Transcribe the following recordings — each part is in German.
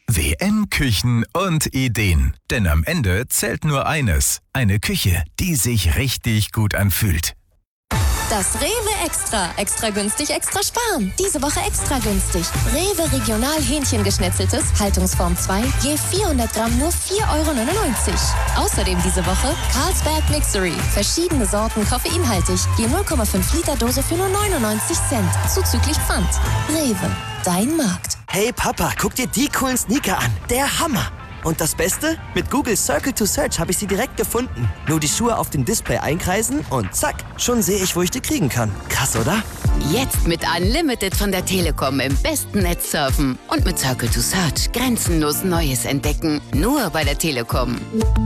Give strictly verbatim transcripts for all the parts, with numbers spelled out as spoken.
W M Küchen und Ideen. Denn am Ende zählt nur eines. Eine Küche, die sich richtig gut anfühlt. Das Rewe Extra. Extra günstig, extra sparen. Diese Woche extra günstig. Rewe Regional Hähnchengeschnetzeltes, Haltungsform zwei, je vierhundert Gramm nur vier Euro neunundneunzig. Außerdem diese Woche Carlsberg Mixery. Verschiedene Sorten koffeinhaltig. Je null Komma fünf Liter Dose für nur neunundneunzig Cent. Zuzüglich Pfand. Rewe. Dein Markt. Hey Papa, guck dir die coolen Sneaker an. Der Hammer. Und das Beste? Mit Google Circle to Search habe ich sie direkt gefunden. Nur die Schuhe auf dem Display einkreisen und zack, schon sehe ich, wo ich die kriegen kann. Krass, oder? Jetzt mit Unlimited von der Telekom im besten Netz surfen. Und mit Circle to Search grenzenlos Neues entdecken. Nur bei der Telekom.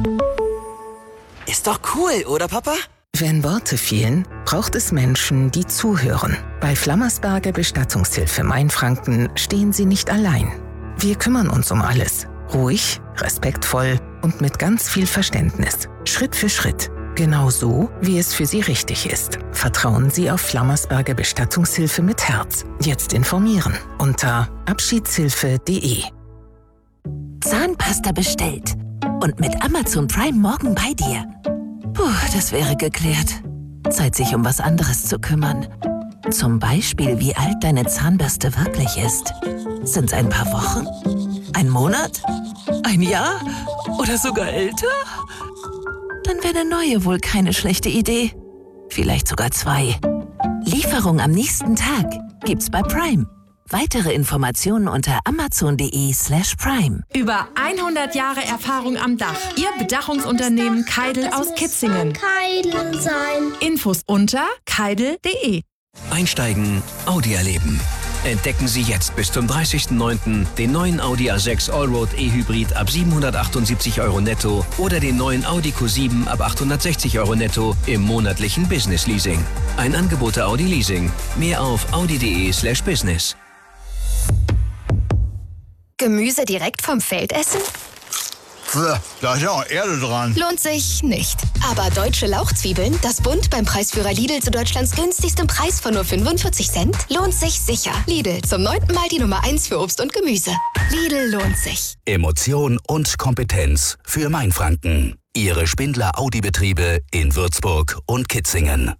Ist doch cool, oder Papa? Wenn Worte fehlen, braucht es Menschen, die zuhören. Bei Flammersberger Bestattungshilfe Mainfranken stehen Sie nicht allein. Wir kümmern uns um alles. Ruhig, respektvoll und mit ganz viel Verständnis. Schritt für Schritt. Genau so, wie es für Sie richtig ist. Vertrauen Sie auf Flammersberger Bestattungshilfe mit Herz. Jetzt informieren unter abschiedshilfe punkt de. Zahnpasta bestellt. Und mit Amazon Prime morgen bei dir. Puh, das wäre geklärt. Zeit, sich um was anderes zu kümmern. Zum Beispiel, wie alt deine Zahnbürste wirklich ist. Sind's ein paar Wochen? Ein Monat? Ein Jahr? Oder sogar älter? Dann wäre eine neue wohl keine schlechte Idee. Vielleicht sogar zwei. Lieferung am nächsten Tag gibt's bei Prime. Weitere Informationen unter amazon.de slash prime. Über hundert Jahre Erfahrung am Dach. Ihr Bedachungsunternehmen Keidel aus Kitzingen. Keidel sein. Infos unter keidel punkt de. Einsteigen, Audi erleben. Entdecken Sie jetzt bis zum dreißigsten neunten den neuen Audi A sechs Allroad E-Hybrid ab siebenhundertachtundsiebzig Euro netto oder den neuen Audi Q sieben ab achthundertsechzig Euro netto im monatlichen Business Leasing. Ein Angebot der Audi Leasing. Mehr auf audi.de slash business. Gemüse direkt vom Feld essen? Da ist ja auch Erde dran. Lohnt sich nicht. Aber deutsche Lauchzwiebeln, das Bund beim Preisführer Lidl zu Deutschlands günstigstem Preis von nur fünfundvierzig Cent, lohnt sich sicher. Lidl, zum neunten Mal die Nummer eins für Obst und Gemüse. Lidl lohnt sich. Emotion und Kompetenz für Mainfranken. Ihre Spindler Audi-Betriebe in Würzburg und Kitzingen.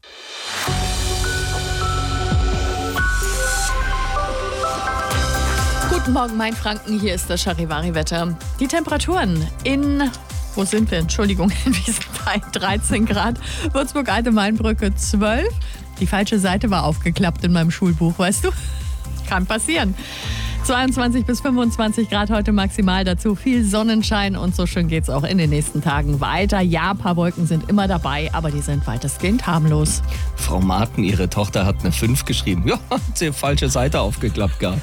Guten Morgen, Mainfranken, hier ist das Charivari-Wetter. Die Temperaturen in, wo sind wir? Entschuldigung, in Wiesenthal dreizehn Grad, Würzburg-Alte-Mainbrücke zwölf. Die falsche Seite war aufgeklappt in meinem Schulbuch, weißt du? Kann passieren. zweiundzwanzig bis fünfundzwanzig Grad heute maximal, dazu viel Sonnenschein und so schön geht's auch in den nächsten Tagen weiter. Ja, ein paar Wolken sind immer dabei, aber die sind weitestgehend harmlos. Frau Marten, ihre Tochter hat eine fünf geschrieben. Ja, hat sie die falsche Seite aufgeklappt gehabt.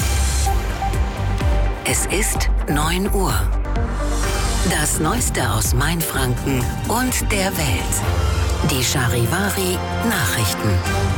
Es ist neun Uhr. Das Neueste aus Mainfranken und der Welt. Die Charivari Nachrichten.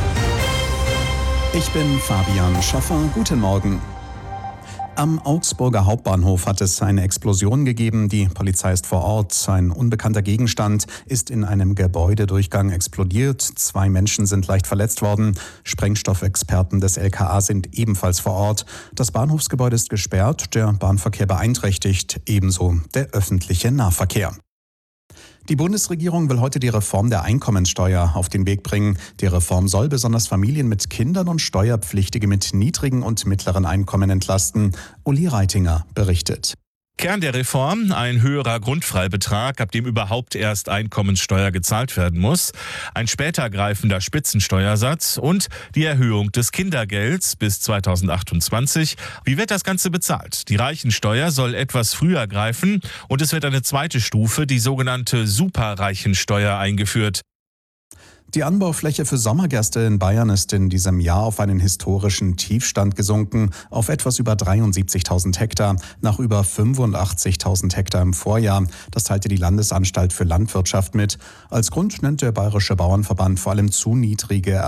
Ich bin Fabian Schaffer. Guten Morgen. Am Augsburger Hauptbahnhof hat es eine Explosion gegeben. Die Polizei ist vor Ort. Ein unbekannter Gegenstand ist in einem Gebäudedurchgang explodiert. Zwei Menschen sind leicht verletzt worden. Sprengstoffexperten des L K A sind ebenfalls vor Ort. Das Bahnhofsgebäude ist gesperrt, der Bahnverkehr beeinträchtigt, ebenso der öffentliche Nahverkehr. Die Bundesregierung will heute die Reform der Einkommensteuer auf den Weg bringen. Die Reform soll besonders Familien mit Kindern und Steuerpflichtige mit niedrigen und mittleren Einkommen entlasten. Uli Reitinger berichtet. Kern der Reform, ein höherer Grundfreibetrag, ab dem überhaupt erst Einkommenssteuer gezahlt werden muss, ein später greifender Spitzensteuersatz und die Erhöhung des Kindergelds bis zweitausendachtundzwanzig. Wie wird das Ganze bezahlt? Die Reichensteuer soll etwas früher greifen und es wird eine zweite Stufe, die sogenannte Superreichensteuer, eingeführt. Die Anbaufläche für Sommergerste in Bayern ist in diesem Jahr auf einen historischen Tiefstand gesunken, auf etwas über dreiundsiebzigtausend Hektar, nach über fünfundachtzigtausend Hektar im Vorjahr. Das teilte die Landesanstalt für Landwirtschaft mit. Als Grund nennt der Bayerische Bauernverband vor allem zu niedrige